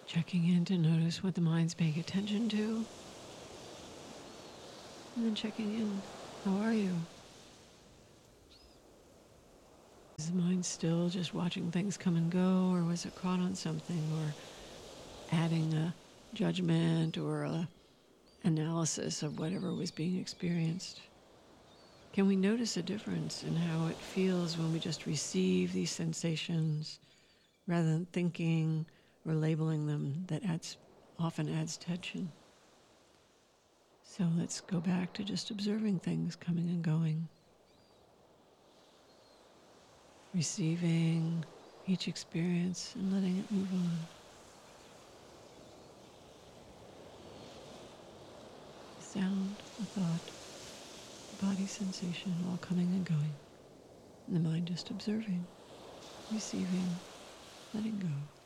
Checking in to notice what the mind's paying attention to. And then checking in. How are you? Is the mind still just watching things come and go, or was it caught on something, or adding a judgment or a analysis of whatever was being experienced? Can we notice a difference in how it feels when we just receive these sensations rather than thinking or labeling them? That often adds tension. So let's go back to just observing things coming and going. Receiving each experience and letting it move on. The sound, the thought, the body sensation all coming and going. And the mind just observing, receiving, letting go.